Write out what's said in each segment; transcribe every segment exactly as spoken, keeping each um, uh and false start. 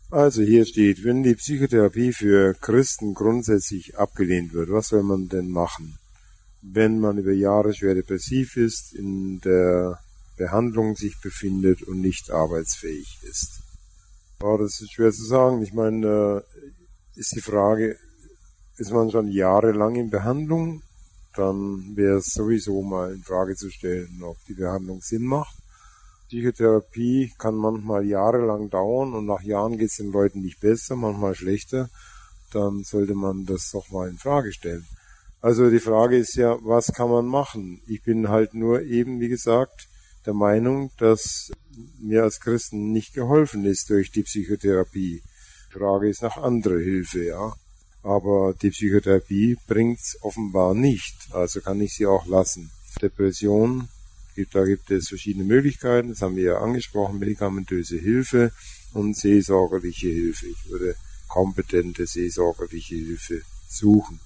Also hier steht, wenn die Psychotherapie für Christen grundsätzlich abgelehnt wird, was soll man denn machen? Wenn man über Jahre schwer depressiv ist, in der Behandlung sich befindet und nicht arbeitsfähig ist. Ja, das ist schwer zu sagen. Ich meine, ist die Frage, ist man schon jahrelang in Behandlung? Dann wäre es sowieso mal in Frage zu stellen, ob die Behandlung Sinn macht. Psychotherapie kann manchmal jahrelang dauern und nach Jahren geht es den Leuten nicht besser, manchmal schlechter. Dann sollte man das doch mal in Frage stellen. Also die Frage ist ja, was kann man machen? Ich bin halt nur eben, wie gesagt, der Meinung, dass mir als Christen nicht geholfen ist durch die Psychotherapie. Die Frage ist nach anderer Hilfe, ja. Aber die Psychotherapie bringt's offenbar nicht, also kann ich sie auch lassen. Depression, da gibt es verschiedene Möglichkeiten, das haben wir ja angesprochen, medikamentöse Hilfe und seelsorgerliche Hilfe. Ich würde kompetente seelsorgerliche Hilfe suchen.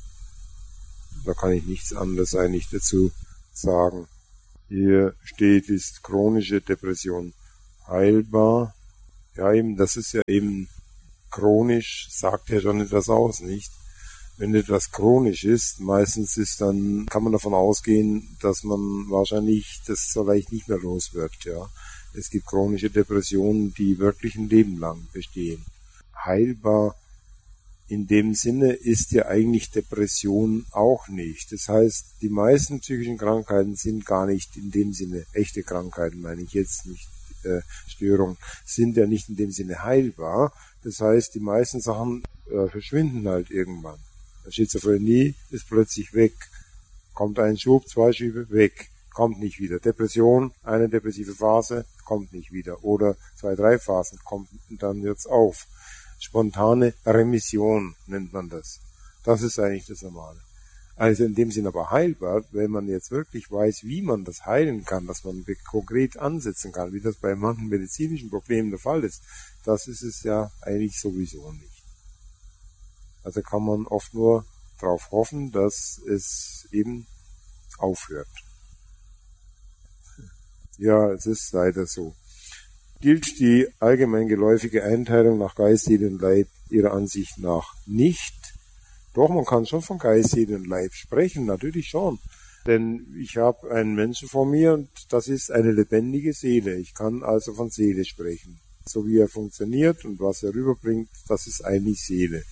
Da kann ich nichts anderes eigentlich dazu sagen. Hier steht, ist chronische Depression heilbar? Ja, eben, das ist ja eben chronisch, sagt ja schon etwas aus, nicht? Wenn etwas chronisch ist, meistens ist dann, kann man davon ausgehen, dass man wahrscheinlich das vielleicht nicht mehr los wird, ja. Es gibt chronische Depressionen, die wirklich ein Leben lang bestehen. Heilbar in dem Sinne ist ja eigentlich Depression auch nicht. Das heißt, die meisten psychischen Krankheiten sind gar nicht in dem Sinne, echte Krankheiten meine ich jetzt nicht, äh, Störungen, sind ja nicht in dem Sinne heilbar. Das heißt, die meisten Sachen äh, verschwinden halt irgendwann. Schizophrenie ist plötzlich weg. Kommt ein Schub, zwei Schübe, weg. Kommt nicht wieder. Depression, eine depressive Phase, kommt nicht wieder. Oder zwei, drei Phasen, kommt und dann hört's auf. Spontane Remission nennt man das. Das ist eigentlich das Normale. Also in dem Sinn aber heilbar, wenn man jetzt wirklich weiß, wie man das heilen kann, dass man konkret ansetzen kann, wie das bei manchen medizinischen Problemen der Fall ist, das ist es ja eigentlich sowieso nicht. Also kann man oft nur darauf hoffen, dass es eben aufhört. Ja, es ist leider so. Gilt die allgemein geläufige Einteilung nach Geist, Seele und Leib Ihrer Ansicht nach nicht? Doch, man kann schon von Geist, Seele und Leib sprechen, natürlich schon. Denn ich habe einen Menschen vor mir und das ist eine lebendige Seele. Ich kann also von Seele sprechen. So wie er funktioniert und was er rüberbringt, das ist eigentlich Seele.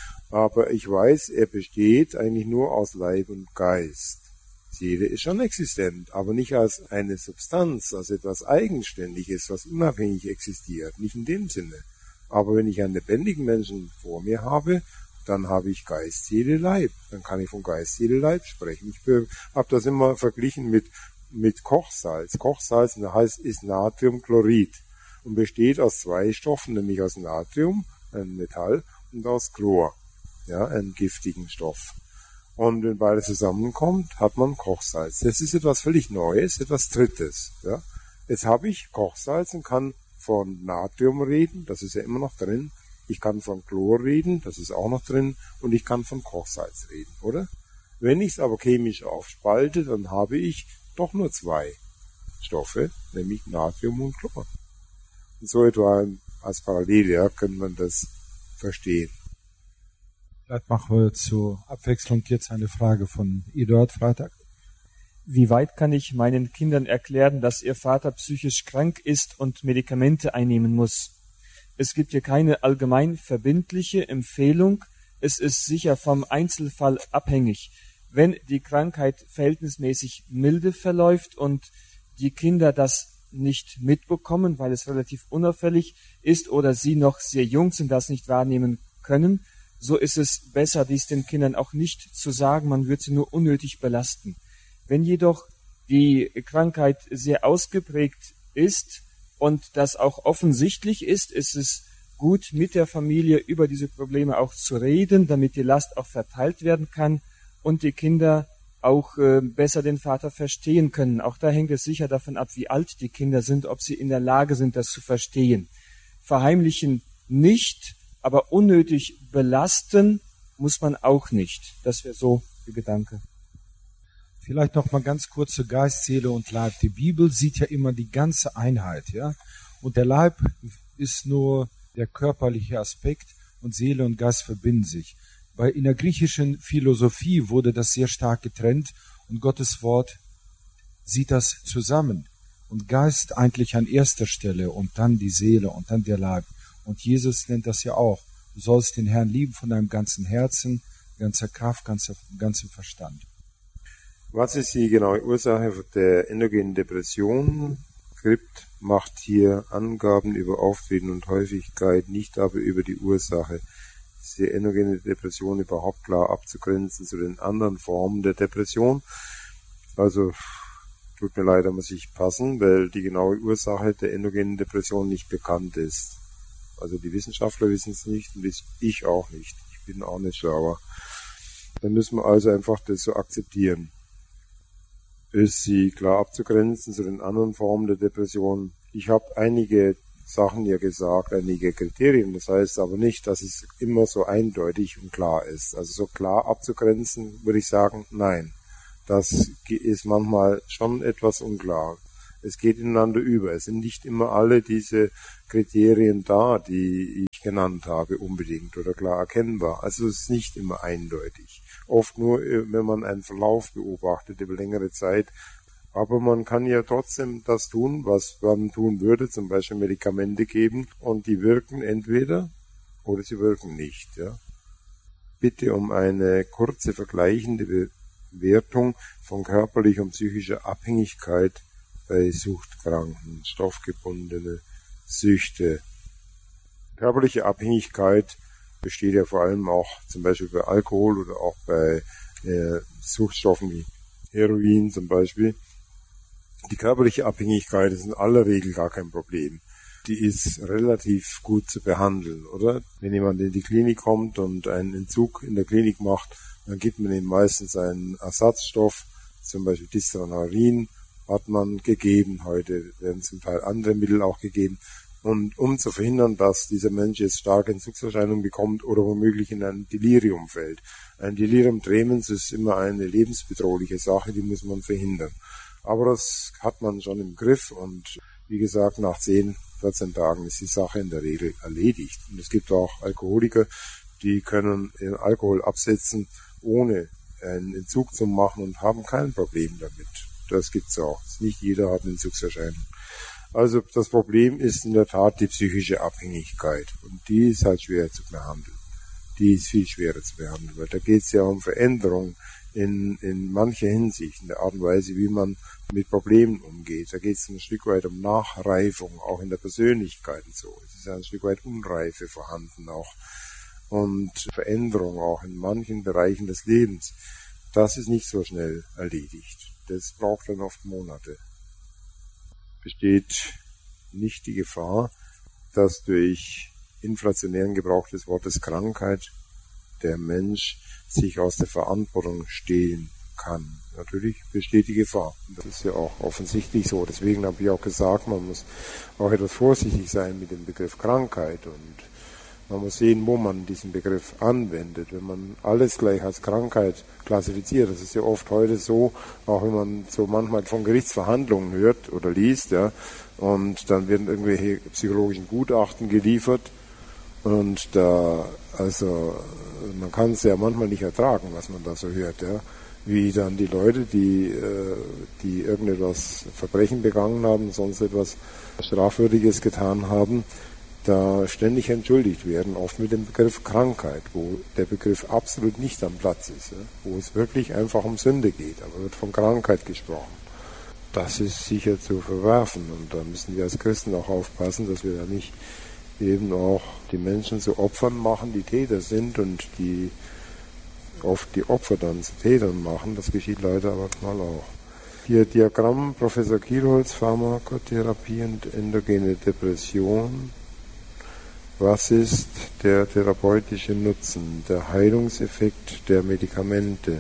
Aber ich weiß, er besteht eigentlich nur aus Leib und Geist. Seele ist schon existent, aber nicht als eine Substanz, als etwas Eigenständiges, was unabhängig existiert. Nicht in dem Sinne. Aber wenn ich einen lebendigen Menschen vor mir habe, dann habe ich Geist, Seele, Leib. Dann kann ich von Geist, Seele, Leib sprechen. Ich habe das immer verglichen mit, mit Kochsalz. Kochsalz heißt, ist Natriumchlorid und besteht aus zwei Stoffen, nämlich aus Natrium, ein Metall, und aus Chlor, ja, einen giftigen Stoff. Und wenn beides zusammenkommt, hat man Kochsalz. Das ist etwas völlig Neues, etwas Drittes. Ja. Jetzt habe ich Kochsalz und kann von Natrium reden, das ist ja immer noch drin. Ich kann von Chlor reden, das ist auch noch drin. Und ich kann von Kochsalz reden, oder? Wenn ich es aber chemisch aufspalte, dann habe ich doch nur zwei Stoffe, nämlich Natrium und Chlor. Und so etwa als Parallele, ja, kann man das verstehen. Vielleicht machen wir zur Abwechslung jetzt eine Frage von Eduard Freitag. Wie weit kann ich meinen Kindern erklären, dass ihr Vater psychisch krank ist und Medikamente einnehmen muss? Es gibt hier keine allgemein verbindliche Empfehlung. Es ist sicher vom Einzelfall abhängig. Wenn die Krankheit verhältnismäßig milde verläuft und die Kinder das nicht mitbekommen, weil es relativ unauffällig ist oder sie noch sehr jung sind, das nicht wahrnehmen können, so ist es besser, dies den Kindern auch nicht zu sagen, man wird sie nur unnötig belasten. Wenn jedoch die Krankheit sehr ausgeprägt ist und das auch offensichtlich ist, ist es gut, mit der Familie über diese Probleme auch zu reden, damit die Last auch verteilt werden kann und die Kinder auch äh, besser den Vater verstehen können. Auch da hängt es sicher davon ab, wie alt die Kinder sind, ob sie in der Lage sind, das zu verstehen. Verheimlichen nicht, aber unnötig belasten muss man auch nicht. Das wäre so der Gedanke. Vielleicht noch mal ganz kurz zu Geist, Seele und Leib. Die Bibel sieht ja immer die ganze Einheit, ja. Und der Leib ist nur der körperliche Aspekt und Seele und Geist verbinden sich. Bei, in der griechischen Philosophie wurde das sehr stark getrennt und Gottes Wort sieht das zusammen. Und Geist eigentlich an erster Stelle und dann die Seele und dann der Leib. Und Jesus nennt das ja auch. Du sollst den Herrn lieben von deinem ganzen Herzen, ganzer Kraft, ganzer, ganzem Verstand. Was ist die genaue Ursache der endogenen Depression? Skript macht hier Angaben über Auftreten und Häufigkeit, nicht aber über die Ursache. Ist die endogene Depression überhaupt klar abzugrenzen zu den anderen Formen der Depression? Also, tut mir leid, da muss ich passen, weil die genaue Ursache der endogenen Depression nicht bekannt ist. Also die Wissenschaftler wissen es nicht und ich auch nicht. Ich bin auch nicht schlauer. Dann müssen wir also einfach das so akzeptieren. Ist sie klar abzugrenzen zu den anderen Formen der Depression? Ich habe einige Sachen ja gesagt, einige Kriterien. Das heißt aber nicht, dass es immer so eindeutig und klar ist. Also so klar abzugrenzen, würde ich sagen, nein. Das ist manchmal schon etwas unklar. Es geht ineinander über. Es sind nicht immer alle diese Kriterien da, die ich genannt habe, unbedingt oder klar erkennbar. Also es ist nicht immer eindeutig. Oft nur, wenn man einen Verlauf beobachtet über längere Zeit. Aber man kann ja trotzdem das tun, was man tun würde, zum Beispiel Medikamente geben und die wirken entweder oder sie wirken nicht. Ja. Bitte um eine kurze vergleichende Bewertung von körperlicher und psychischer Abhängigkeit bei Suchtkranken, stoffgebundene Süchte. Körperliche Abhängigkeit besteht ja vor allem auch zum Beispiel bei Alkohol oder auch bei äh, Suchtstoffen wie Heroin zum Beispiel. Die körperliche Abhängigkeit ist in aller Regel gar kein Problem. Die ist relativ gut zu behandeln, oder? Wenn jemand in die Klinik kommt und einen Entzug in der Klinik macht, dann gibt man ihm meistens einen Ersatzstoff, zum Beispiel Distranarin, hat man gegeben. Heute werden zum Teil andere Mittel auch gegeben. Und um zu verhindern, dass dieser Mensch jetzt starke Entzugserscheinungen bekommt oder womöglich in ein Delirium fällt. Ein Delirium tremens ist immer eine lebensbedrohliche Sache, die muss man verhindern. Aber das hat man schon im Griff und wie gesagt, nach zehn, vierzehn Tagen ist die Sache in der Regel erledigt. Und es gibt auch Alkoholiker, die können den Alkohol absetzen, ohne einen Entzug zu machen und haben kein Problem damit. Das gibt's auch. Nicht jeder hat eine Entzugserscheinung. Also das Problem ist in der Tat die psychische Abhängigkeit. Und die ist halt schwer zu behandeln. Die ist viel schwerer zu behandeln, weil da geht es ja um Veränderung in, in mancher Hinsicht, in der Art und Weise, wie man mit Problemen umgeht. Da geht es ein Stück weit um Nachreifung, auch in der Persönlichkeit und so. Es ist ja ein Stück weit Unreife vorhanden auch. Und Veränderung auch in manchen Bereichen des Lebens. Das ist nicht so schnell erledigt. Das braucht dann oft Monate. Besteht nicht die Gefahr, dass durch inflationären Gebrauch des Wortes Krankheit der Mensch sich aus der Verantwortung stehlen kann. Natürlich besteht die Gefahr. Das ist ja auch offensichtlich so. Deswegen habe ich auch gesagt, man muss auch etwas vorsichtig sein mit dem Begriff Krankheit und man muss sehen, wo man diesen Begriff anwendet. Wenn man alles gleich als Krankheit klassifiziert, das ist ja oft heute so, auch wenn man so manchmal von Gerichtsverhandlungen hört oder liest, ja, und dann werden irgendwelche psychologischen Gutachten geliefert und da, also, man kann es ja manchmal nicht ertragen, was man da so hört, ja, wie dann die Leute, die, die irgendetwas Verbrechen begangen haben, sonst etwas Strafwürdiges getan haben, da ständig entschuldigt werden, oft mit dem Begriff Krankheit, wo der Begriff absolut nicht am Platz ist, ja, wo es wirklich einfach um Sünde geht, aber wird von Krankheit gesprochen. Das ist sicher zu verwerfen und da müssen wir als Christen auch aufpassen, dass wir da nicht eben auch die Menschen zu Opfern machen, die Täter sind und die oft die Opfer dann zu Tätern machen. Das geschieht leider aber mal auch. Hier Diagramm Professor Kielholz, Pharmakotherapie und endogene Depression. Was ist der therapeutische Nutzen, der Heilungseffekt der Medikamente?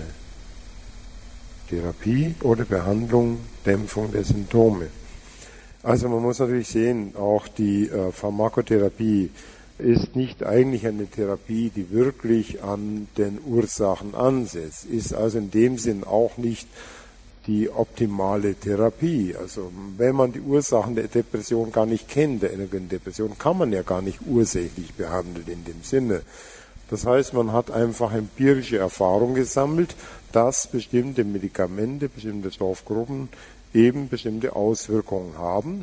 Therapie oder Behandlung, Dämpfung der Symptome? Also man muss natürlich sehen, auch die äh, Pharmakotherapie ist nicht eigentlich eine Therapie, die wirklich an den Ursachen ansetzt, ist also in dem Sinn auch nicht die optimale Therapie. Also wenn man die Ursachen der Depression gar nicht kennt, der endogenen Depression, kann man ja gar nicht ursächlich behandeln in dem Sinne. Das heißt, man hat einfach empirische Erfahrung gesammelt, dass bestimmte Medikamente, bestimmte Stoffgruppen eben bestimmte Auswirkungen haben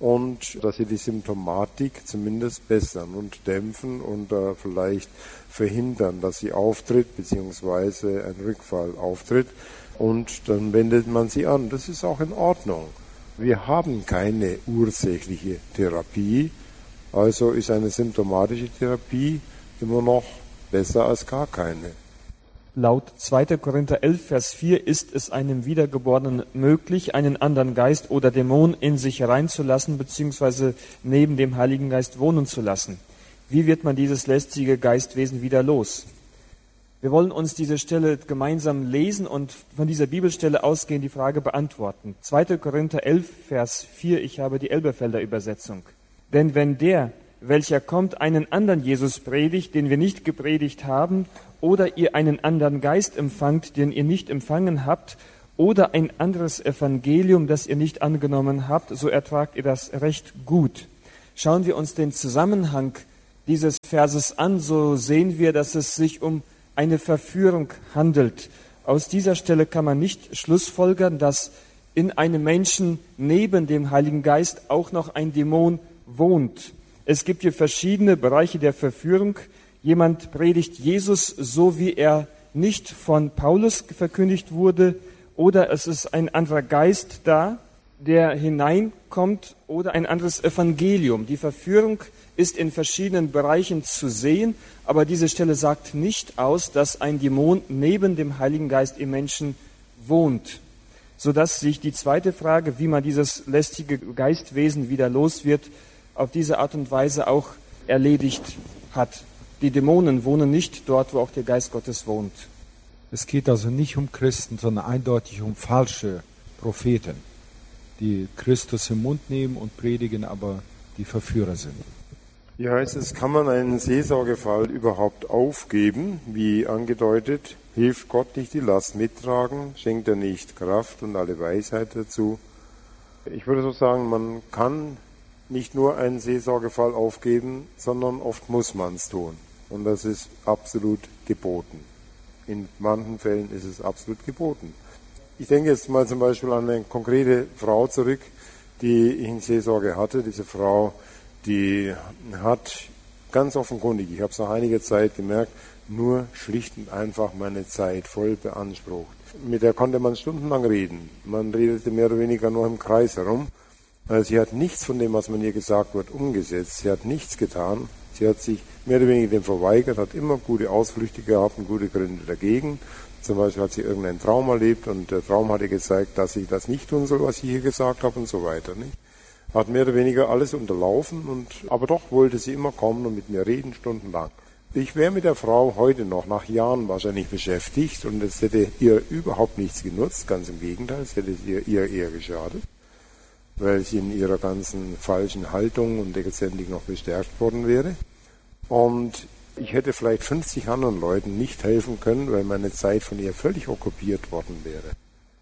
und dass sie die Symptomatik zumindest bessern und dämpfen und äh, vielleicht verhindern, dass sie auftritt, beziehungsweise ein Rückfall auftritt. Und dann wendet man sie an. Das ist auch in Ordnung. Wir haben keine ursächliche Therapie, also ist eine symptomatische Therapie immer noch besser als gar keine. Laut zweiter Korinther elf, Vers vier ist es einem Wiedergeborenen möglich, einen anderen Geist oder Dämon in sich hereinzulassen, beziehungsweise neben dem Heiligen Geist wohnen zu lassen. Wie wird man dieses lästige Geistwesen wieder los? Wir wollen uns diese Stelle gemeinsam lesen und von dieser Bibelstelle ausgehend die Frage beantworten. zweiter Korinther elf, Vers vier, ich habe die Elberfelder Übersetzung. Denn wenn der, welcher kommt, einen anderen Jesus predigt, den wir nicht gepredigt haben, oder ihr einen anderen Geist empfangt, den ihr nicht empfangen habt, oder ein anderes Evangelium, das ihr nicht angenommen habt, so ertragt ihr das recht gut. Schauen wir uns den Zusammenhang dieses Verses an, so sehen wir, dass es sich um eine Verführung handelt. Aus dieser Stelle kann man nicht schlussfolgern, dass in einem Menschen neben dem Heiligen Geist auch noch ein Dämon wohnt. Es gibt hier verschiedene Bereiche der Verführung. Jemand predigt Jesus so, wie er nicht von Paulus verkündigt wurde, oder es ist ein anderer Geist da, der hineinkommt, oder ein anderes Evangelium. Die Verführung ist in verschiedenen Bereichen zu sehen, aber diese Stelle sagt nicht aus, dass ein Dämon neben dem Heiligen Geist im Menschen wohnt, sodass sich die zweite Frage, wie man dieses lästige Geistwesen wieder los wird, auf diese Art und Weise auch erledigt hat. Die Dämonen wohnen nicht dort, wo auch der Geist Gottes wohnt. Es geht also nicht um Christen, sondern eindeutig um falsche Propheten, die Christus im Mund nehmen und predigen, aber die Verführer sind. Hier heißt es, kann man einen Seelsorgefall überhaupt aufgeben? Wie angedeutet, hilft Gott nicht die Last mittragen, schenkt er nicht Kraft und alle Weisheit dazu. Ich würde so sagen, man kann nicht nur einen Seelsorgefall aufgeben, sondern oft muss man es tun. Und das ist absolut geboten. In manchen Fällen ist es absolut geboten. Ich denke jetzt mal zum Beispiel an eine konkrete Frau zurück, die ich in Seelsorge hatte. Diese Frau, die hat ganz offenkundig, ich habe es nach einiger Zeit gemerkt, nur schlicht und einfach meine Zeit voll beansprucht. Mit der konnte man stundenlang reden. Man redete mehr oder weniger nur im Kreis herum. Also sie hat nichts von dem, was man ihr gesagt wird, umgesetzt. Sie hat nichts getan. Sie hat sich mehr oder weniger dem verweigert, hat immer gute Ausflüchte gehabt und gute Gründe dagegen. Zum Beispiel hat sie irgendeinen Traum erlebt und der Traum hat ihr gezeigt, dass ich das nicht tun soll, was ich hier gesagt habe und so weiter. Nicht? Hat mehr oder weniger alles unterlaufen, und aber doch wollte sie immer kommen und mit mir reden, stundenlang. Ich wäre mit der Frau heute noch nach Jahren wahrscheinlich beschäftigt und es hätte ihr überhaupt nichts genutzt, ganz im Gegenteil, es hätte ihr, ihr eher geschadet, weil sie in ihrer ganzen falschen Haltung und letztendlich noch bestärkt worden wäre. Und ich hätte vielleicht fünfzig anderen Leuten nicht helfen können, weil meine Zeit von ihr völlig okkupiert worden wäre.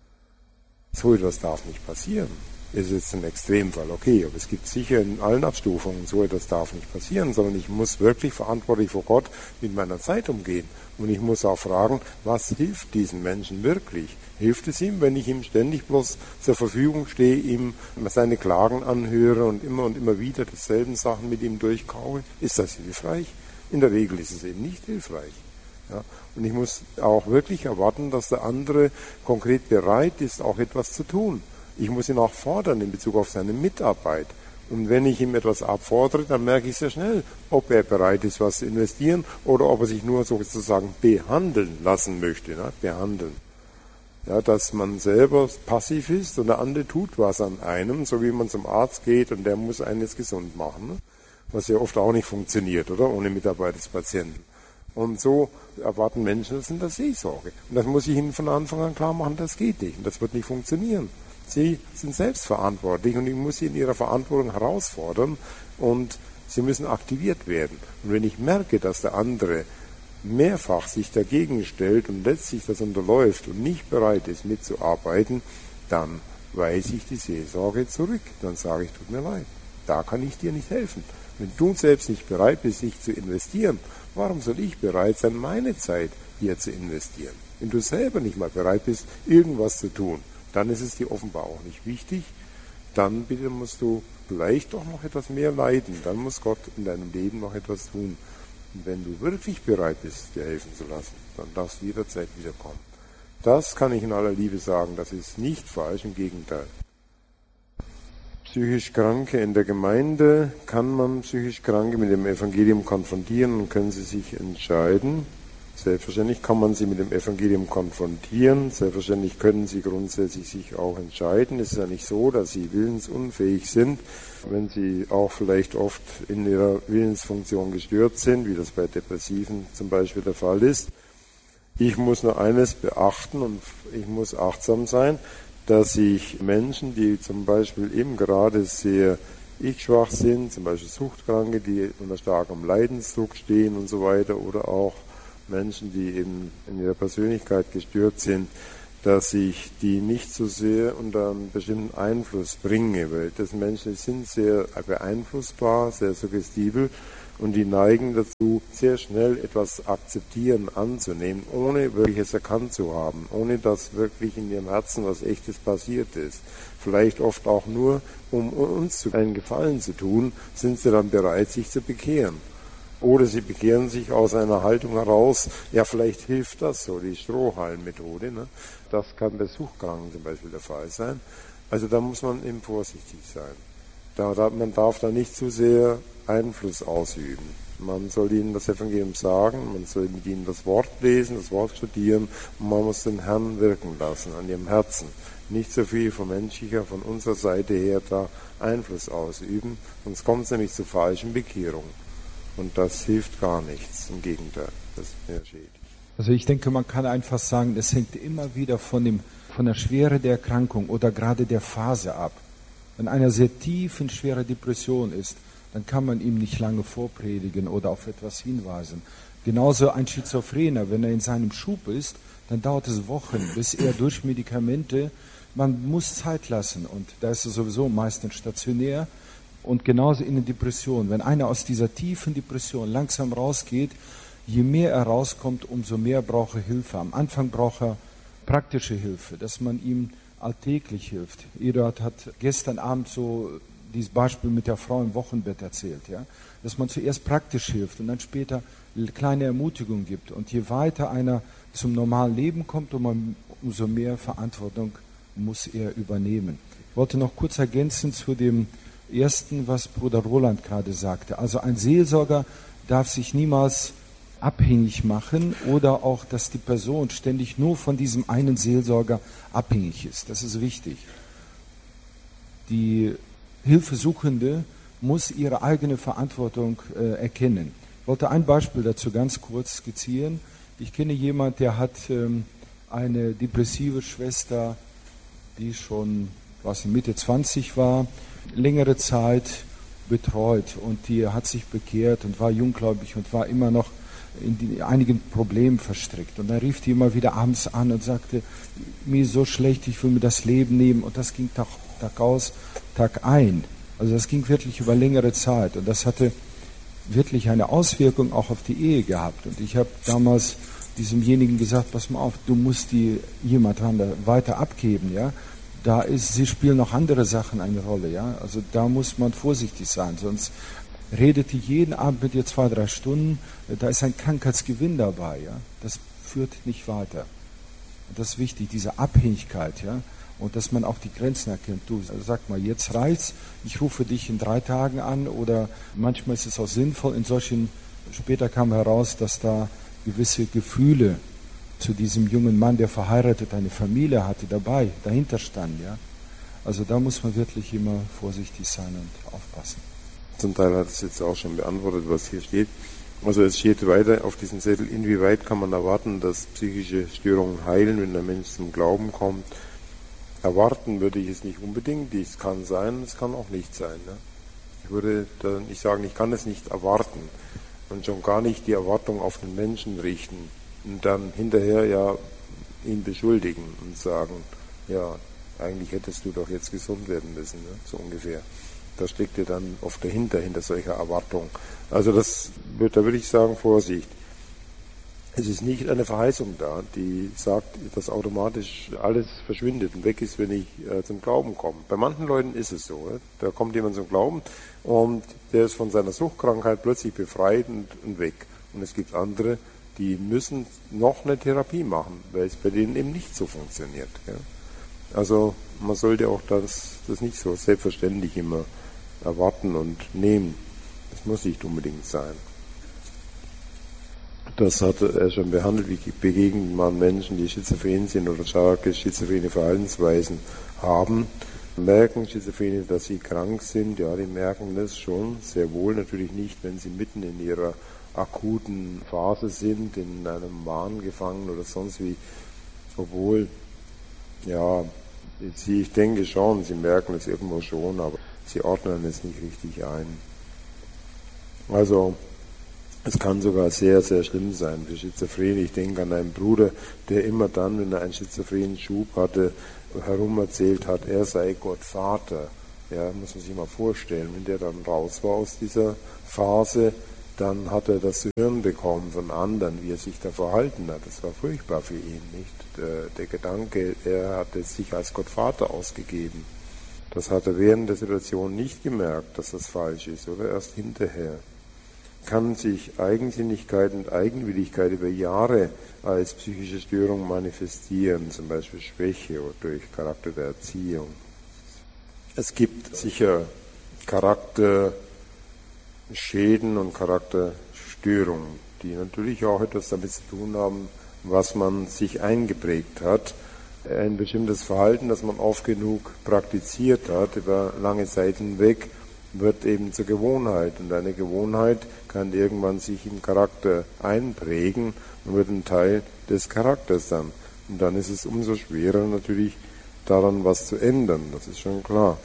So etwas darf nicht passieren. Ist jetzt ein Extremfall, okay, aber es gibt sicher in allen Abstufungen, so etwas darf nicht passieren, sondern ich muss wirklich verantwortlich vor Gott mit meiner Zeit umgehen. Und ich muss auch fragen, was hilft diesem Menschen wirklich? Hilft es ihm, wenn ich ihm ständig bloß zur Verfügung stehe, ihm seine Klagen anhöre und immer und immer wieder dieselben Sachen mit ihm durchkaue? Ist das hilfreich? In der Regel ist es eben nicht hilfreich. Ja, und ich muss auch wirklich erwarten, dass der andere konkret bereit ist, auch etwas zu tun. Ich muss ihn auch fordern in Bezug auf seine Mitarbeit. Und wenn ich ihm etwas abfordere, dann merke ich sehr schnell, ob er bereit ist, was zu investieren oder ob er sich nur sozusagen behandeln lassen möchte. Ne? Behandeln. Ja, dass man selber passiv ist und der andere tut was an einem, so wie man zum Arzt geht und der muss einen jetzt gesund machen. Ne? Was ja oft auch nicht funktioniert, oder? Ohne Mitarbeit des Patienten. Und so erwarten Menschen das in der Seelsorge. Und das muss ich ihnen von Anfang an klar machen, das geht nicht. Und das wird nicht funktionieren. Sie sind selbst verantwortlich und ich muss sie in ihrer Verantwortung herausfordern und sie müssen aktiviert werden. Und wenn ich merke, dass der andere mehrfach sich dagegen stellt und letztlich das unterläuft und nicht bereit ist mitzuarbeiten, dann weise ich die Seelsorge zurück. Dann sage ich, tut mir leid, da kann ich dir nicht helfen. Wenn du selbst nicht bereit bist, sich zu investieren, warum soll ich bereit sein, meine Zeit hier zu investieren? Wenn du selber nicht mal bereit bist, irgendwas zu tun, dann ist es dir offenbar auch nicht wichtig. Dann bitte musst du vielleicht doch noch etwas mehr leiden. Dann muss Gott in deinem Leben noch etwas tun. Und wenn du wirklich bereit bist, dir helfen zu lassen, dann darfst du jederzeit wiederkommen. Das kann ich in aller Liebe sagen, das ist nicht falsch, im Gegenteil. Psychisch Kranke in der Gemeinde, kann man psychisch Kranke mit dem Evangelium konfrontieren und können sie sich entscheiden? Selbstverständlich kann man sie mit dem Evangelium konfrontieren, selbstverständlich können sie grundsätzlich sich auch entscheiden. Es ist ja nicht so, dass sie willensunfähig sind, wenn sie auch vielleicht oft in ihrer Willensfunktion gestört sind, wie das bei Depressiven zum Beispiel der Fall ist. Ich muss nur eines beachten und ich muss achtsam sein, dass ich Menschen, die zum Beispiel eben gerade sehr ich-schwach sind, zum Beispiel Suchtkranke, die unter starkem Leidensdruck stehen und so weiter, oder auch Menschen, die eben in ihrer Persönlichkeit gestört sind, dass ich die nicht so sehr unter einen bestimmten Einfluss bringe, weil das Menschen sind sehr beeinflussbar, sehr suggestibel und die neigen dazu, sehr schnell etwas akzeptieren, anzunehmen, ohne wirklich es erkannt zu haben, ohne dass wirklich in ihrem Herzen was Echtes passiert ist. Vielleicht oft auch nur, um uns einen Gefallen zu tun, sind sie dann bereit, sich zu bekehren. Oder sie bekehren sich aus einer Haltung heraus, ja, vielleicht hilft das so, die Strohhalm-Methode. Ne? Das kann bei Suchtkranken zum Beispiel der Fall sein. Also da muss man eben vorsichtig sein. Da, da, man darf da nicht zu sehr Einfluss ausüben. Man soll ihnen das Evangelium sagen, man soll mit ihnen das Wort lesen, das Wort studieren und man muss den Herrn wirken lassen an ihrem Herzen. Nicht so viel von menschlicher, von unserer Seite her da Einfluss ausüben, sonst kommt es nämlich zu falschen Bekehrungen. Und das hilft gar nichts, im Gegenteil, das ist mehr schädlich. Also ich denke, man kann einfach sagen, es hängt immer wieder von, dem, von der Schwere der Erkrankung oder gerade der Phase ab. Wenn einer sehr tief in schwerer Depression ist, dann kann man ihm nicht lange vorpredigen oder auf etwas hinweisen. Genauso ein Schizophrener, wenn er in seinem Schub ist, dann dauert es Wochen, bis er durch Medikamente, man muss Zeit lassen und da ist er sowieso meistens stationär. Und genauso in der Depression. Wenn einer aus dieser tiefen Depression langsam rausgeht, je mehr er rauskommt, umso mehr braucht er Hilfe. Am Anfang braucht er praktische Hilfe, dass man ihm alltäglich hilft. Eduard hat gestern Abend so dieses Beispiel mit der Frau im Wochenbett erzählt, ja? Dass man zuerst praktisch hilft und dann später kleine Ermutigung gibt. Und je weiter einer zum normalen Leben kommt, umso mehr Verantwortung muss er übernehmen. Ich wollte noch kurz ergänzen zu dem Ersten, was Bruder Roland gerade sagte. Also ein Seelsorger darf sich niemals abhängig machen oder auch, dass die Person ständig nur von diesem einen Seelsorger abhängig ist. Das ist wichtig. Die Hilfesuchende muss ihre eigene Verantwortung äh, erkennen. Ich wollte ein Beispiel dazu ganz kurz skizzieren. Ich kenne jemanden, der hat ähm, eine depressive Schwester, die schon was Mitte zwanzig war, längere Zeit betreut und die hat sich bekehrt und war junggläubig und war immer noch in die, einigen Problemen verstrickt. Und dann rief die immer wieder abends an und sagte, mir ist so schlecht, ich will mir das Leben nehmen. Und das ging Tag, Tag aus, Tag ein. Also das ging wirklich über längere Zeit und das hatte wirklich eine Auswirkung auch auf die Ehe gehabt. Und ich habe damals diesemjenigen gesagt, pass mal auf, du musst die jemand weiter abgeben, ja. Da ist, sie spielen noch andere Sachen eine Rolle, ja. Also da muss man vorsichtig sein, sonst redet die jeden Abend mit dir zwei, drei Stunden, da ist ein Krankheitsgewinn dabei, ja. Das führt nicht weiter. Und das ist wichtig, diese Abhängigkeit, ja. Und dass man auch die Grenzen erkennt. Du, sag mal, jetzt reicht's, ich rufe dich in drei Tagen an oder manchmal ist es auch sinnvoll, in solchen, später kam heraus, dass da gewisse Gefühle zu diesem jungen Mann, der verheiratet eine Familie hatte, dabei, dahinter stand, ja. Also da muss man wirklich immer vorsichtig sein und aufpassen. Zum Teil hat es jetzt auch schon beantwortet, was hier steht. Also es steht weiter auf diesem Zettel, inwieweit kann man erwarten, dass psychische Störungen heilen, wenn der Mensch zum Glauben kommt. Erwarten würde ich es nicht unbedingt, es kann sein, es kann auch nicht sein. Ne? Ich würde da nicht sagen, ich kann es nicht erwarten und schon gar nicht die Erwartung auf den Menschen richten und dann hinterher ja ihn beschuldigen und sagen, ja, eigentlich hättest du doch jetzt gesund werden müssen, ne? So ungefähr. Da steckt dir dann oft dahinter, hinter solcher Erwartung. Also das wird, da würde ich sagen, Vorsicht. Es ist nicht eine Verheißung da, die sagt, dass automatisch alles verschwindet und weg ist, wenn ich äh, zum Glauben komme. Bei manchen Leuten ist es so. Ne? Da kommt jemand zum Glauben und der ist von seiner Suchtkrankheit plötzlich befreit und, und weg. Und es gibt andere, die müssen noch eine Therapie machen, weil es bei denen eben nicht so funktioniert. Ja? Also man sollte auch das, das nicht so selbstverständlich immer erwarten und nehmen. Das muss nicht unbedingt sein. Das hat er schon behandelt, wie begegnet man Menschen, die schizophren sind oder starke schizophrene Verhaltensweisen haben. Merken Schizophrene, dass sie krank sind? Ja, die merken das schon, sehr wohl natürlich nicht, wenn sie mitten in ihrer akuten Phase sind, in einem Wahn gefangen oder sonst wie. Obwohl, ja, sie, ich denke schon, sie merken es irgendwo schon, aber sie ordnen es nicht richtig ein. Also, es kann sogar sehr, sehr schlimm sein für Schizophrene. Ich denke an einen Bruder, der immer dann, wenn er einen schizophrenen Schub hatte, herum erzählt hat, er sei Gott Vater. Ja, muss man sich mal vorstellen. Wenn der dann raus war aus dieser Phase, dann hat er das zu hören bekommen von anderen, wie er sich da verhalten hat. Das war furchtbar für ihn, nicht? Der, der Gedanke, er hatte sich als Gott Vater ausgegeben. Das hat er während der Situation nicht gemerkt, dass das falsch ist, oder erst hinterher. Kann sich Eigensinnigkeit und Eigenwilligkeit über Jahre als psychische Störung manifestieren, zum Beispiel Schwäche oder durch Charakter der Erziehung. Es gibt sicher Charakterschäden und Charakterstörungen, die natürlich auch etwas damit zu tun haben, was man sich eingeprägt hat. Ein bestimmtes Verhalten, das man oft genug praktiziert hat, über lange Zeit hinweg, wird eben zur Gewohnheit. Und eine Gewohnheit kann irgendwann sich im Charakter einprägen und wird ein Teil des Charakters dann. Und dann ist es umso schwerer natürlich, daran was zu ändern. Das ist schon klar.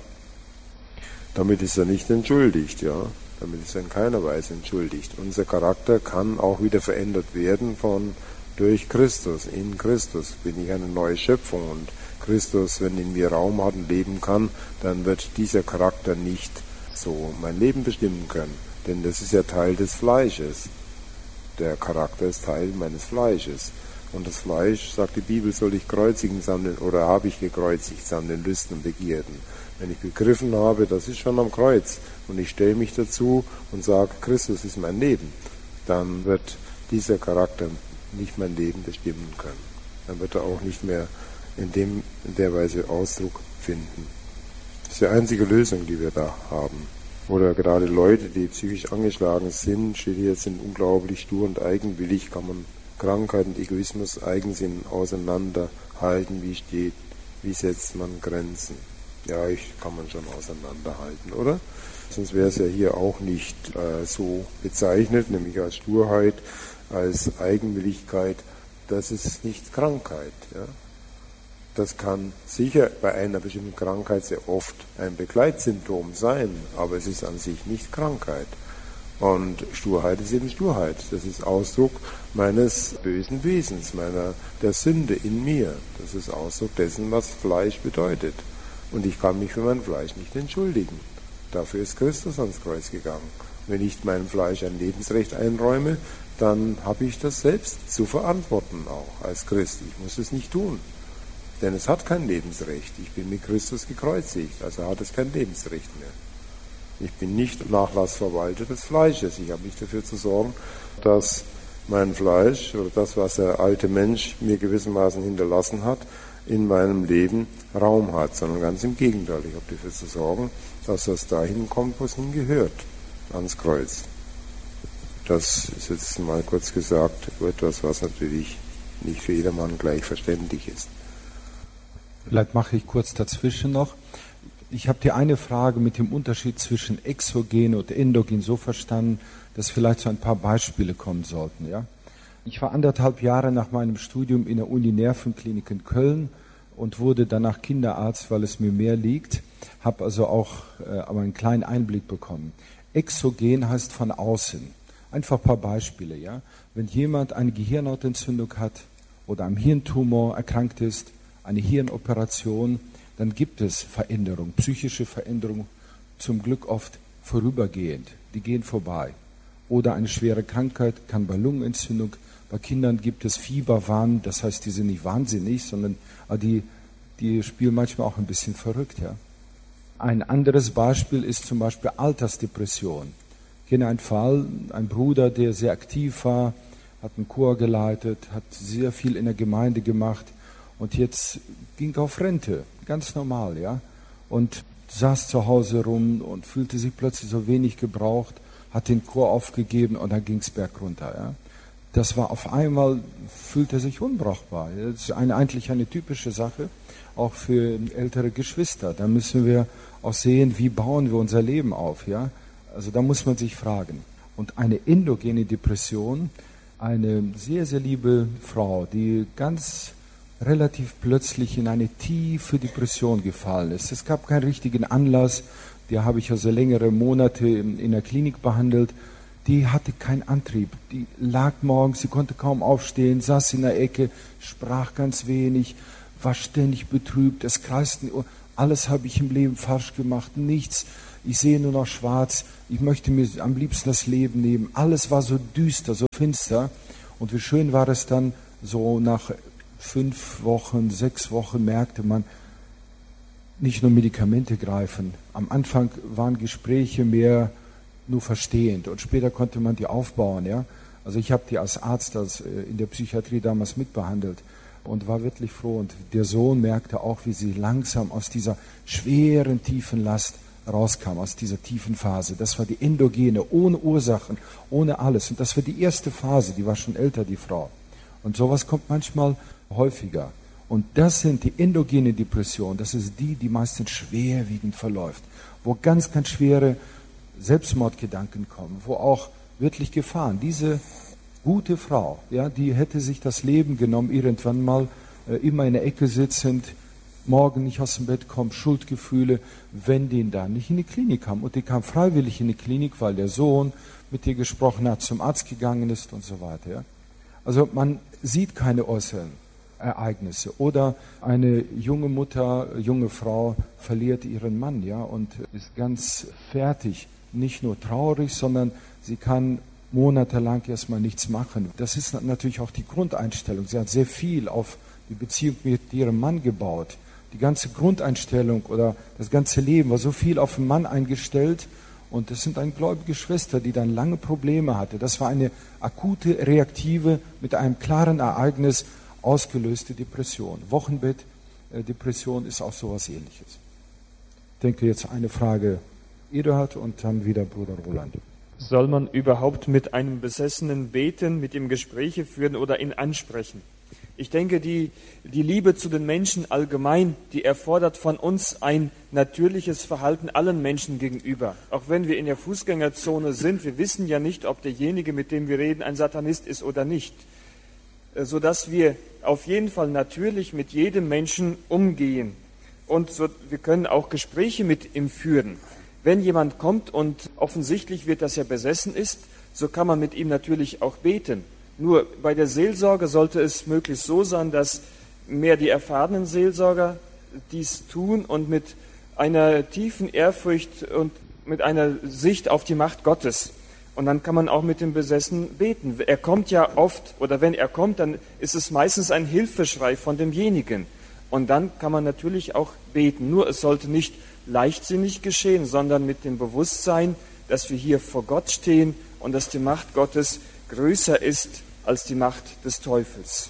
Damit ist er nicht entschuldigt, ja. Damit ist er in keiner Weise entschuldigt. Unser Charakter kann auch wieder verändert werden von durch Christus. In Christus bin ich eine neue Schöpfung und Christus, wenn in mir Raum hat und leben kann, dann wird dieser Charakter nicht so mein Leben bestimmen können. Denn das ist ja Teil des Fleisches. Der Charakter ist Teil meines Fleisches. Und das Fleisch, sagt die Bibel, soll ich kreuzigen samt oder habe ich gekreuzigt samt den Lüsten und Begierden. Wenn ich begriffen habe, das ist schon am Kreuz und ich stelle mich dazu und sage, Christus ist mein Leben, dann wird dieser Charakter nicht mein Leben bestimmen können. Dann wird er auch nicht mehr in, dem, in der Weise Ausdruck finden. Das ist die einzige Lösung, die wir da haben. Oder gerade Leute, die psychisch angeschlagen sind, steht hier, sind unglaublich stur und eigenwillig, kann man Krankheit und Egoismus, Eigensinn auseinanderhalten, wie steht, wie setzt man Grenzen. Ja, ich kann man schon auseinanderhalten, oder? Sonst wäre es ja hier auch nicht äh, so bezeichnet, nämlich als Sturheit, als Eigenwilligkeit. Das ist nicht Krankheit, ja. Das kann sicher bei einer bestimmten Krankheit sehr oft ein Begleitsymptom sein, aber es ist an sich nicht Krankheit. Und Sturheit ist eben Sturheit. Das ist Ausdruck meines bösen Wesens, meiner der Sünde in mir. Das ist Ausdruck dessen, was Fleisch bedeutet. Und ich kann mich für mein Fleisch nicht entschuldigen. Dafür ist Christus ans Kreuz gegangen. Wenn ich meinem Fleisch ein Lebensrecht einräume, dann habe ich das selbst zu verantworten auch als Christ. Ich muss es nicht tun. Denn es hat kein Lebensrecht. Ich bin mit Christus gekreuzigt, also hat es kein Lebensrecht mehr. Ich bin nicht Nachlassverwalter des Fleisches. Ich habe nicht dafür zu sorgen, dass mein Fleisch oder das, was der alte Mensch mir gewissermaßen hinterlassen hat, in meinem Leben Raum hat, sondern ganz im Gegenteil. Ich habe dafür zu sorgen, dass das dahin kommt, wo es hingehört, ans Kreuz. Das ist jetzt mal kurz gesagt etwas, was natürlich nicht für jedermann gleich verständlich ist. Vielleicht mache ich kurz dazwischen noch. Ich habe die eine Frage mit dem Unterschied zwischen exogen und endogen so verstanden, dass vielleicht so ein paar Beispiele kommen sollten. Ja? Ich war anderthalb Jahre nach meinem Studium in der Uni-Nervenklinik in Köln und wurde danach Kinderarzt, weil es mir mehr liegt, habe also auch äh, aber einen kleinen Einblick bekommen. Exogen heißt von außen. Einfach ein paar Beispiele. Ja? Wenn jemand eine Gehirnhautentzündung hat oder am Hirntumor erkrankt ist, eine Hirnoperation, dann gibt es Veränderung, psychische Veränderung, zum Glück oft vorübergehend. Die gehen vorbei. Oder eine schwere Krankheit, kann bei Lungenentzündung. Bei Kindern gibt es Fieberwahn, das heißt, die sind nicht wahnsinnig, sondern die, die spielen manchmal auch ein bisschen verrückt. Ja. Ein anderes Beispiel ist zum Beispiel Altersdepression. Ich kenne einen Fall, ein Bruder, der sehr aktiv war, hat einen Chor geleitet, hat sehr viel in der Gemeinde gemacht und jetzt ging auf Rente, ganz normal, ja. Und saß zu Hause rum und fühlte sich plötzlich so wenig gebraucht, hat den Chor aufgegeben und dann ging es bergunter, ja. Das war auf einmal, fühlte er sich unbrauchbar. Das ist eine, eigentlich eine typische Sache, auch für ältere Geschwister. Da müssen wir auch sehen, wie bauen wir unser Leben auf, ja. Also da muss man sich fragen. Und eine endogene Depression, eine sehr, sehr liebe Frau, die ganz relativ plötzlich in eine tiefe Depression gefallen ist. Es gab keinen richtigen Anlass, die habe ich also längere Monate in, in der Klinik behandelt. Die hatte keinen Antrieb, die lag morgens, sie konnte kaum aufstehen, saß in der Ecke, sprach ganz wenig, war ständig betrübt, es kreisten, alles habe ich im Leben falsch gemacht, nichts, ich sehe nur noch schwarz, ich möchte mir am liebsten das Leben nehmen. Alles war so düster, so finster. Und wie schön war es dann, so nach fünf Wochen, sechs Wochen merkte man, nicht nur Medikamente greifen. Am Anfang waren Gespräche mehr nur verstehend und später konnte man die aufbauen. Ja? Also ich habe die als Arzt als in der Psychiatrie damals mitbehandelt und war wirklich froh. Und der Sohn merkte auch, wie sie langsam aus dieser schweren, tiefen Last rauskam, aus dieser tiefen Phase. Das war die endogene, ohne Ursachen, ohne alles. Und das war die erste Phase, die war schon älter, die Frau. Und sowas kommt manchmal häufiger. Und das sind die endogene Depressionen, das ist die, die meistens schwerwiegend verläuft, wo ganz, ganz schwere Selbstmordgedanken kommen, wo auch wirklich Gefahren. Diese gute Frau, ja, die hätte sich das Leben genommen, irgendwann mal äh, immer in der Ecke sitzend, morgen nicht aus dem Bett kommt, Schuldgefühle, wenn die ihn da nicht in die Klinik kam. Und die kam freiwillig in die Klinik, weil der Sohn mit ihr gesprochen hat, zum Arzt gegangen ist und so weiter. Ja. Also man sieht keine äußeren Ereignisse. Oder eine junge Mutter, junge Frau verliert ihren Mann, ja, und ist ganz fertig. Nicht nur traurig, sondern sie kann monatelang erstmal nichts machen. Das ist natürlich auch die Grundeinstellung. Sie hat sehr viel auf die Beziehung mit ihrem Mann gebaut. Die ganze Grundeinstellung oder das ganze Leben war so viel auf den Mann eingestellt. Und das sind eine gläubige Schwester, die dann lange Probleme hatte. Das war eine akute, reaktive, mit einem klaren Ereignis ausgelöste Depression. Wochenbettdepression ist auch sowas Ähnliches. Ich denke jetzt eine Frage Eduard und dann wieder Bruder Roland. Soll man überhaupt mit einem Besessenen beten, mit ihm Gespräche führen oder ihn ansprechen? Ich denke, die, die Liebe zu den Menschen allgemein, die erfordert von uns ein natürliches Verhalten allen Menschen gegenüber. Auch wenn wir in der Fußgängerzone sind, wir wissen ja nicht, ob derjenige, mit dem wir reden, ein Satanist ist oder nicht. Sodass wir auf jeden Fall natürlich mit jedem Menschen umgehen. Und so, wir können auch Gespräche mit ihm führen. Wenn jemand kommt und offensichtlich wird, dass er besessen ist, so kann man mit ihm natürlich auch beten. Nur bei der Seelsorge sollte es möglichst so sein, dass mehr die erfahrenen Seelsorger dies tun und mit einer tiefen Ehrfurcht und mit einer Sicht auf die Macht Gottes. Und dann kann man auch mit dem Besessenen beten. Er kommt ja oft, oder wenn er kommt, dann ist es meistens ein Hilfeschrei von demjenigen. Und dann kann man natürlich auch beten. Nur es sollte nicht leichtsinnig geschehen, sondern mit dem Bewusstsein, dass wir hier vor Gott stehen und dass die Macht Gottes größer ist als die Macht des Teufels.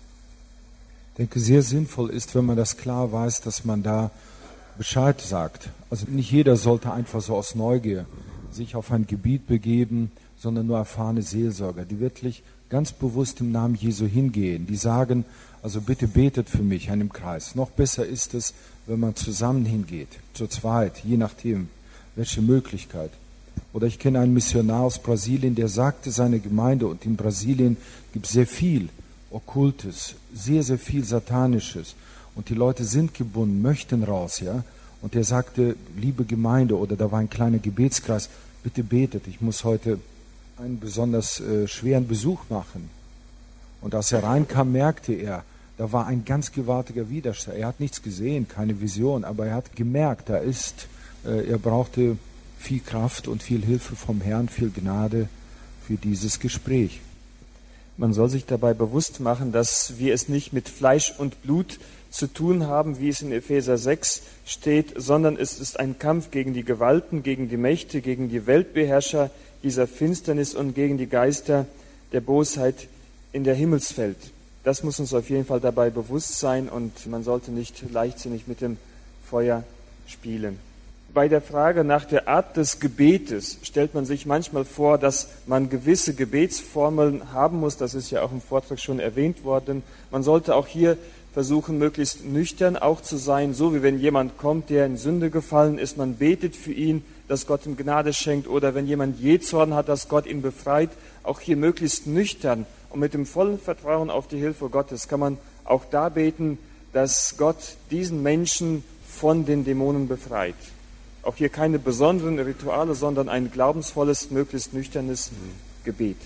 Ich denke, sehr sinnvoll ist, wenn man das klar weiß, dass man da Bescheid sagt. Also nicht jeder sollte einfach so aus Neugier sich auf ein Gebiet begeben, sondern nur erfahrene Seelsorger, die wirklich ganz bewusst im Namen Jesu hingehen. Die sagen, also bitte betet für mich, einem Kreis. Noch besser ist es, wenn man zusammen hingeht, zu zweit, je nachdem, welche Möglichkeit. Oder ich kenne einen Missionar aus Brasilien, der sagte seiner Gemeinde, und in Brasilien gibt es sehr viel Okkultes, sehr, sehr viel Satanisches. Und die Leute sind gebunden, möchten raus, ja. Und er sagte, liebe Gemeinde, oder da war ein kleiner Gebetskreis, bitte betet, ich muss heute einen besonders äh, schweren Besuch machen. Und als er reinkam, merkte er, da war ein ganz gewaltiger Widerstand. Er hat nichts gesehen, keine Vision, aber er hat gemerkt, da ist, äh, er brauchte viel Kraft und viel Hilfe vom Herrn, viel Gnade für dieses Gespräch. Man soll sich dabei bewusst machen, dass wir es nicht mit Fleisch und Blut zu tun haben, wie es in Epheser sechs steht, sondern es ist ein Kampf gegen die Gewalten, gegen die Mächte, gegen die Weltbeherrscher dieser Finsternis und gegen die Geister der Bosheit in der Himmelswelt. Das muss uns auf jeden Fall dabei bewusst sein und man sollte nicht leichtsinnig mit dem Feuer spielen. Bei der Frage nach der Art des Gebetes stellt man sich manchmal vor, dass man gewisse Gebetsformeln haben muss. Das ist ja auch im Vortrag schon erwähnt worden. Man sollte auch hier versuchen, möglichst nüchtern auch zu sein, so wie wenn jemand kommt, der in Sünde gefallen ist, man betet für ihn, dass Gott ihm Gnade schenkt, oder wenn jemand Jähzorn hat, dass Gott ihn befreit, auch hier möglichst nüchtern und mit dem vollen Vertrauen auf die Hilfe Gottes kann man auch da beten, dass Gott diesen Menschen von den Dämonen befreit. Auch hier keine besonderen Rituale, sondern ein glaubensvolles, möglichst nüchternes Gebet.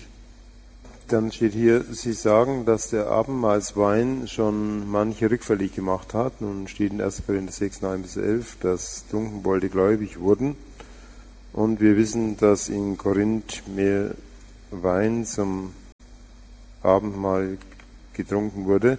Dann steht hier, Sie sagen, dass der Abendmahlswein schon manche rückfällig gemacht hat. Nun steht in erster Korinther sechs, neun bis elf, dass Trunkenbolde gläubig wurden. Und wir wissen, dass in Korinth mehr Wein zum Abendmahl getrunken wurde,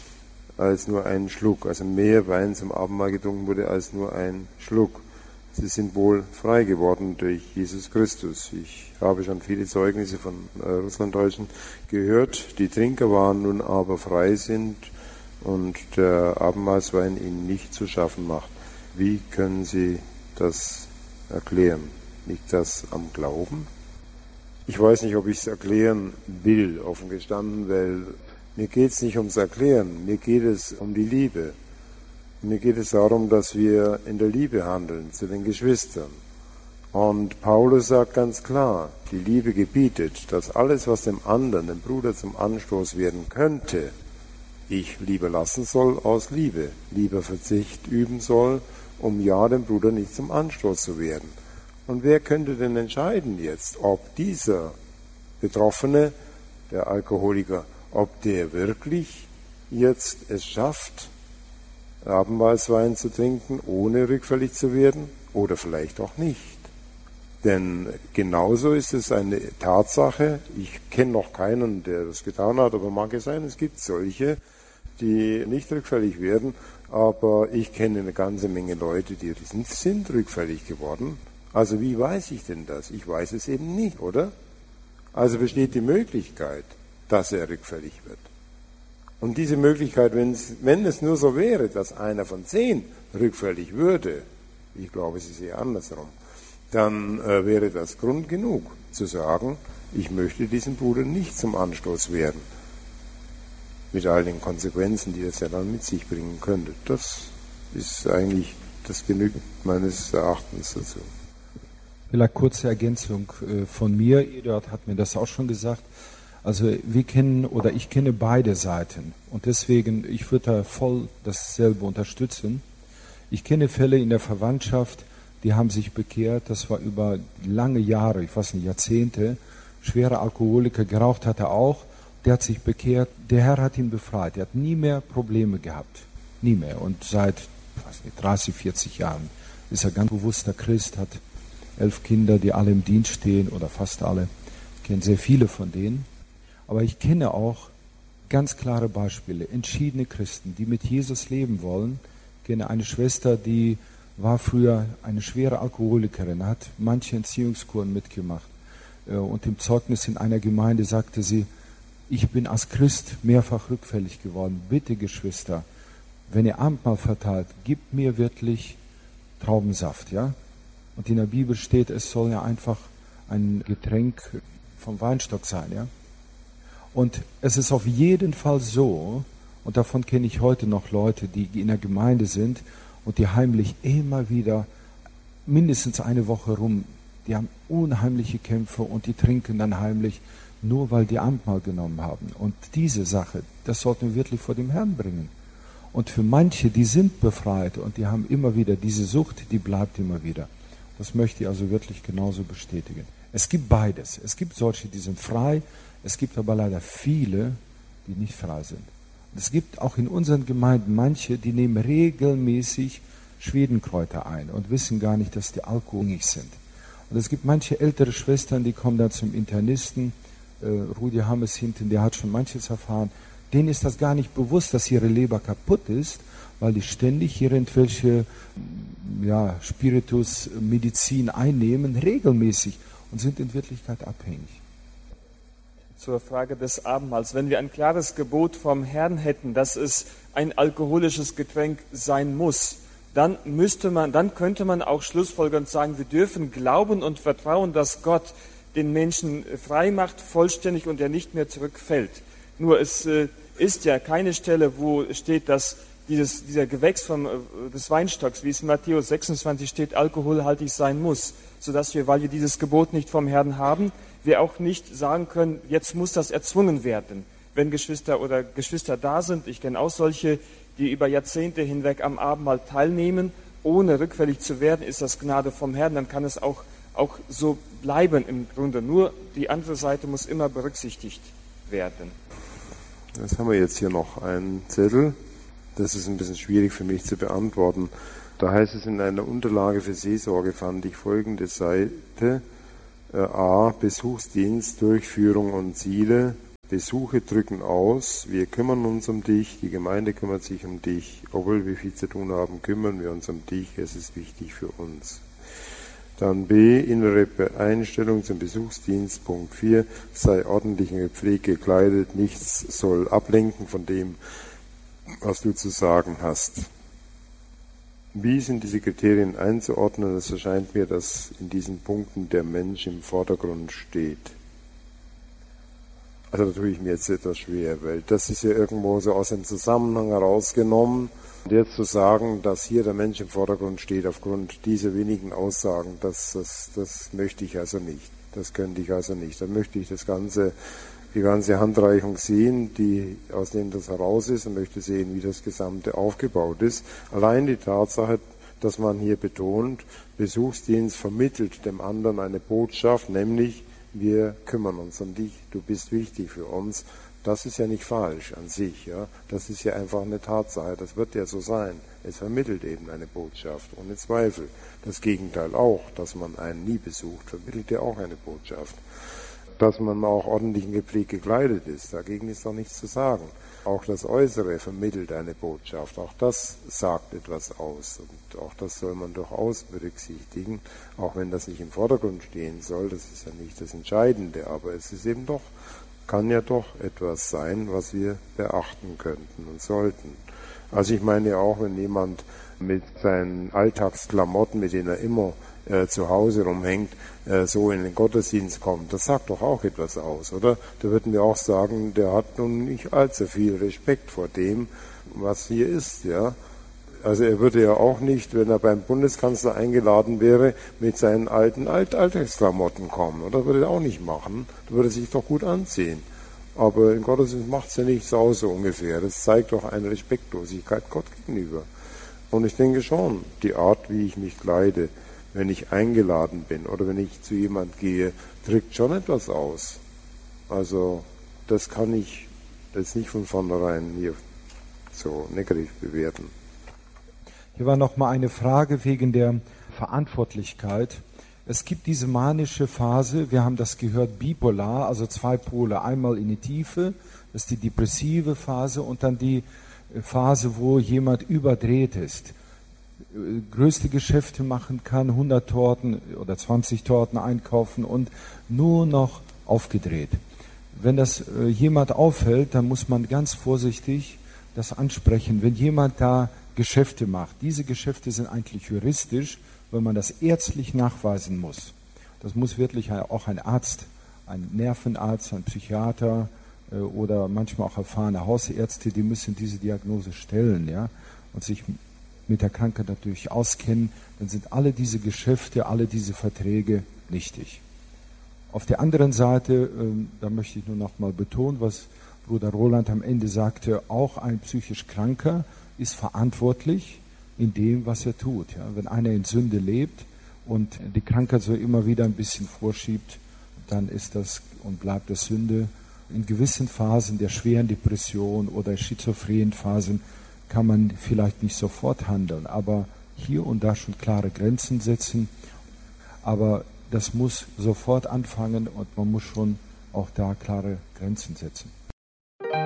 als nur ein Schluck. Also mehr Wein zum Abendmahl getrunken wurde, als nur ein Schluck. Sie sind wohl frei geworden durch Jesus Christus. Ich habe schon viele Zeugnisse von äh, Russlanddeutschen gehört, die Trinker waren, nun aber frei sind und der Abendmahlswein ihnen nicht zu schaffen macht. Wie können Sie das erklären? Liegt das am Glauben? Ich weiß nicht, ob ich es erklären will, offen gestanden, weil mir geht es nicht ums Erklären, mir geht es um die Liebe. Mir geht es darum, dass wir in der Liebe handeln zu den Geschwistern. Und Paulus sagt ganz klar, die Liebe gebietet, dass alles, was dem anderen, dem Bruder zum Anstoß werden könnte, ich lieber lassen soll aus Liebe, lieber Verzicht üben soll, um ja dem Bruder nicht zum Anstoß zu werden. Und wer könnte denn entscheiden jetzt, ob dieser Betroffene, der Alkoholiker, ob der wirklich jetzt es schafft, Abendmahlswein zu trinken, ohne rückfällig zu werden, oder vielleicht auch nicht. Denn genauso ist es eine Tatsache, ich kenne noch keinen, der das getan hat, aber mag es sein, es gibt solche, die nicht rückfällig werden, aber ich kenne eine ganze Menge Leute, die sind rückfällig geworden. Also wie weiß ich denn das? Ich weiß es eben nicht, oder? Also besteht die Möglichkeit, dass er rückfällig wird. Und diese Möglichkeit, wenn es, wenn es nur so wäre, dass einer von zehn rückfällig würde, ich glaube, es ist eher andersrum, dann äh, wäre das Grund genug zu sagen, ich möchte diesem Bruder nicht zum Anstoß werden. Mit all den Konsequenzen, die das ja dann mit sich bringen könnte. Das ist eigentlich, das genügt meines Erachtens dazu. Vielleicht kurze Ergänzung äh, von mir. Eduard hat mir das auch schon gesagt. Also wir kennen oder ich kenne beide Seiten und deswegen, ich würde da voll dasselbe unterstützen. Ich kenne Fälle in der Verwandtschaft, die haben sich bekehrt, das war über lange Jahre, ich weiß nicht, Jahrzehnte, schwerer Alkoholiker, geraucht hat er auch, der hat sich bekehrt, der Herr hat ihn befreit, er hat nie mehr Probleme gehabt, nie mehr. Und seit, ich weiß nicht, dreißig, vierzig Jahren ist er ganz bewusster Christ, hat elf Kinder, die alle im Dienst stehen oder fast alle, ich kenne sehr viele von denen. Aber ich kenne auch ganz klare Beispiele, entschiedene Christen, die mit Jesus leben wollen. Ich kenne eine Schwester, die war früher eine schwere Alkoholikerin, hat manche Entziehungskuren mitgemacht. Und im Zeugnis in einer Gemeinde sagte sie, ich bin als Christ mehrfach rückfällig geworden. Bitte, Geschwister, wenn ihr Abendmahl verteilt, gebt mir wirklich Traubensaft, ja? Und in der Bibel steht, es soll ja einfach ein Getränk vom Weinstock sein, ja? Und es ist auf jeden Fall so, und davon kenne ich heute noch Leute, die in der Gemeinde sind und die heimlich immer wieder mindestens eine Woche rum, die haben unheimliche Kämpfe und die trinken dann heimlich, nur weil die Abendmahl genommen haben. Und diese Sache, das sollten wir wirklich vor dem Herrn bringen. Und für manche, die sind befreit und die haben immer wieder diese Sucht, die bleibt immer wieder. Das möchte ich also wirklich genauso bestätigen. Es gibt beides. Es gibt solche, die sind frei. Es gibt aber leider viele, die nicht frei sind. Es gibt auch in unseren Gemeinden manche, die nehmen regelmäßig Schwedenkräuter ein und wissen gar nicht, dass die alkoholabhängig sind. Und es gibt manche ältere Schwestern, die kommen dann zum Internisten, äh, Rudi Hammes hinten, der hat schon manches erfahren, denen ist das gar nicht bewusst, dass ihre Leber kaputt ist, weil die ständig hier irgendwelche ja, Spiritus, Medizin einnehmen, regelmäßig, und sind in Wirklichkeit abhängig. Zur Frage des Abendmahls. Wenn wir ein klares Gebot vom Herrn hätten, dass es ein alkoholisches Getränk sein muss, dann müsste man, dann könnte man auch schlussfolgernd sagen, wir dürfen glauben und vertrauen, dass Gott den Menschen frei macht, vollständig, und er nicht mehr zurückfällt. Nur es äh, ist ja keine Stelle, wo steht, dass dieses, dieser Gewächs vom, äh, des Weinstocks, wie es in Matthäus sechsundzwanzig steht, alkoholhaltig sein muss, sodass wir, weil wir dieses Gebot nicht vom Herrn haben, wir auch nicht sagen können, jetzt muss das erzwungen werden. Wenn Geschwister oder Geschwister da sind, ich kenne auch solche, die über Jahrzehnte hinweg am Abendmahl teilnehmen, ohne rückfällig zu werden, ist das Gnade vom Herrn, dann kann es auch, auch so bleiben im Grunde. Nur die andere Seite muss immer berücksichtigt werden. Jetzt haben wir jetzt hier noch einen Zettel. Das ist ein bisschen schwierig für mich zu beantworten. Da heißt es in einer Unterlage für Seelsorge, fand ich folgende Seite. Äh, A. Besuchsdienst, Durchführung und Ziele. Besuche drücken aus, wir kümmern uns um dich, die Gemeinde kümmert sich um dich, obwohl wir viel zu tun haben, kümmern wir uns um dich, es ist wichtig für uns. Dann B, innere Einstellung zum Besuchsdienst, Punkt vier, sei ordentlich und gepflegt gekleidet, nichts soll ablenken von dem, was du zu sagen hast. Wie sind diese Kriterien einzuordnen? Es erscheint mir, dass in diesen Punkten der Mensch im Vordergrund steht. Also da tue ich mir jetzt etwas schwer, weil das ist ja irgendwo so aus dem Zusammenhang herausgenommen. Und jetzt zu sagen, dass hier der Mensch im Vordergrund steht aufgrund dieser wenigen Aussagen, das, das, das möchte ich also nicht. Das könnte ich also nicht. Dann möchte ich das ganze, die ganze Handreichung sehen, die, aus dem das heraus ist, und möchte sehen, wie das Gesamte aufgebaut ist. Allein die Tatsache, dass man hier betont, Besuchsdienst vermittelt dem anderen eine Botschaft, nämlich, wir kümmern uns um dich, du bist wichtig für uns. Das ist ja nicht falsch an sich, ja. Das ist ja einfach eine Tatsache, das wird ja so sein. Es vermittelt eben eine Botschaft, ohne Zweifel. Das Gegenteil auch, dass man einen nie besucht, vermittelt ja auch eine Botschaft. Dass man auch ordentlich und gepflegt gekleidet ist, dagegen ist doch nichts zu sagen. Auch das Äußere vermittelt eine Botschaft, auch das sagt etwas aus, und auch das soll man durchaus berücksichtigen, auch wenn das nicht im Vordergrund stehen soll, das ist ja nicht das Entscheidende, aber es ist eben doch, kann ja doch etwas sein, was wir beachten könnten und sollten. Also ich meine auch, wenn jemand mit seinen Alltagsklamotten, mit denen er immer äh, zu Hause rumhängt, äh, so in den Gottesdienst kommt, das sagt doch auch etwas aus, oder? Da würden wir auch sagen, der hat nun nicht allzu viel Respekt vor dem, was hier ist, ja. Also er würde ja auch nicht, wenn er beim Bundeskanzler eingeladen wäre, mit seinen alten Alt Alltagsklamotten kommen, oder? Würde er auch nicht machen. Da würde er sich doch gut anziehen. Aber im Gottesdienst macht es ja nichts aus, so ungefähr. Das zeigt doch eine Respektlosigkeit Gott gegenüber. Und ich denke schon, die Art, wie ich mich kleide, wenn ich eingeladen bin oder wenn ich zu jemand gehe, drückt schon etwas aus. Also das kann ich jetzt nicht von vornherein hier so negativ bewerten. Hier war noch mal eine Frage wegen der Verantwortlichkeit. Es gibt diese manische Phase, wir haben das gehört, bipolar, also zwei Pole. Einmal in die Tiefe, das ist die depressive Phase, und dann die Phase, wo jemand überdreht ist, größte Geschäfte machen kann, hundert Torten oder zwanzig Torten einkaufen und nur noch aufgedreht. Wenn das äh, jemand auffällt, dann muss man ganz vorsichtig das ansprechen. Wenn jemand da Geschäfte macht, diese Geschäfte sind eigentlich juristisch, wenn man das ärztlich nachweisen muss. Das muss wirklich auch ein Arzt, ein Nervenarzt, ein Psychiater äh, oder manchmal auch erfahrene Hausärzte, die müssen diese Diagnose stellen, ja, und sich mit der Krankheit natürlich auskennen, dann sind alle diese Geschäfte, alle diese Verträge nichtig. Auf der anderen Seite, äh, da möchte ich nur noch mal betonen, was Bruder Roland am Ende sagte, auch ein psychisch Kranker ist verantwortlich in dem, was er tut. Ja? Wenn einer in Sünde lebt und die Krankheit so immer wieder ein bisschen vorschiebt, dann ist das und bleibt das Sünde. in gewissen Phasen der schweren Depression oder schizophrenen Phasen kann man vielleicht nicht sofort handeln, aber hier und da schon klare Grenzen setzen. Aber das muss sofort anfangen und man muss schon auch da klare Grenzen setzen.